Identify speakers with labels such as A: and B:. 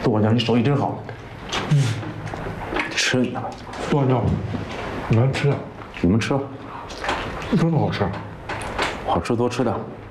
A: 杜管教，你手艺真好。吃你的吧。杜管教，难吃啊。
B: 你们吃，
A: 真的好吃。
B: 好吃多吃点。